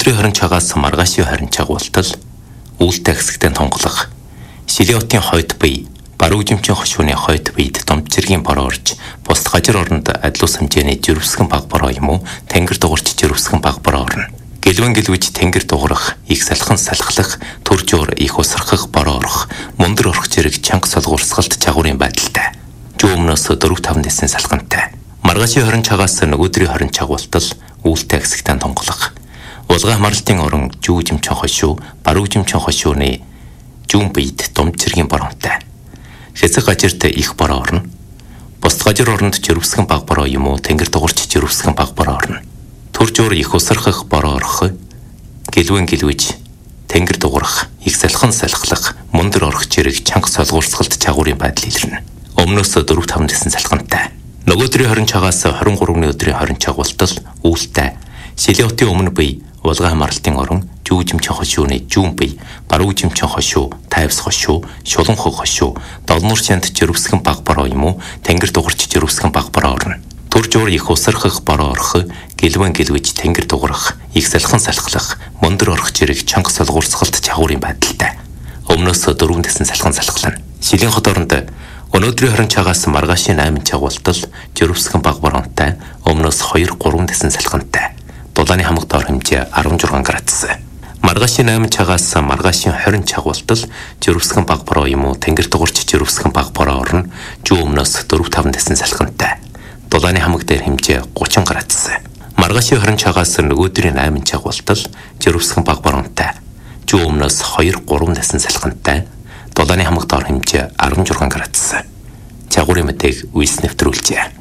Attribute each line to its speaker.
Speaker 1: Нөгөөдрийн хорин цагаас маргаашийн хорин чагуултал, үүлтэй хэсэгтээ тунгалах, Шилиотын хойд бие, баруужимчин хошууны хойд биед домжиргийн бороо орж, бус гажир оронд адлуус хэмжээний жирвсгэн баг бороо юм уу, тэнгэр дугарч жирвсгэн баг бороо орно. Гэлвэн гэлвэж тэнгэр дугарах, их салхан салхлах, төржөөр их усрахах бороо орох, мундар орох зэрэг чанга солгуурсгалт чагуурын байдалтай. Жуу өмнөөс 4-5 дэсэн салхантай. Маргаашийн хорин цагаас нөгөөдрийн хорин чагуултал, үүлтэй хэсэгтээ тунгалах. Улгаа марлтын орон жүүжимчин хошуу, баруужимчин хошууны жүүн биед домжиргийн боронтой. Хэсэг гажирт их бороо орно. Бус гажир оронд жирвсгэн баг бороо юм уу, тэнгэр дугарч жирвсгэн баг бороо орно. Төржөөр их усрахах бороо орох, гэлвэн гэлвэж тэнгэр дугарах, их салхан салхлах, мундар орох зэрэг чанга солгуурсгалт чагуурын байдал илэрнэ. Өмнөөс 4-5 дэсэн салхантай. Нөгөөдрийн хорин цагаас 23-ны өдрийн хорин чагуултал, үүлтэй, Шилиотын өмнө бие, улгаа марлтын орон, жүүжимчин хошууны жүүн бие, баруужимчин хошуу, тайвс хошуу, шуланхог хошуу, долнуур шанд жирвсгэн баг бороо юм уу, тэнгэр дугарч жирвсгэн баг бороо орно. Төржөөр их усрахах бороо орох, гэлвэн гэлвэж тэнгэр дугарах, их салхан салхлах, мундар орох зэрэг чанга солгуурсгалт чагуурын байдалтай. Өмнөөс 4 дэсэн салхан салхлана. Шилийн хот оронд өнөөдрийн хорин цагаас маргаашийн 8 чагуултал, жирвсгэн баг боронтой, өмнөөс 2-3 дэсэн салхантай. Дулааны хамаг доор хэмжээ 16 градус. Маргаашийн 8 цагаас маргаашийн 20 чагуултал, жирвсгэн баг бороо юм уу, тэнгэр дугарч жирвсгэн баг бороо орно. Жуу өмнөөс 4-5 дэсэн салхантай. Дулааны хамаг дээр хэмжээ 30 градус. Маргаашийн 20 цагаас нөгөөдрийн 8 чагуултал, жирвсгэн баг боронтой. Жуу өмнөөс 2-3 дэсэн салхантай. Дулааны хамаг доор хэмжээ 16 градус. Чагуурын мэдээг үйлс нэвтрүүлжээ.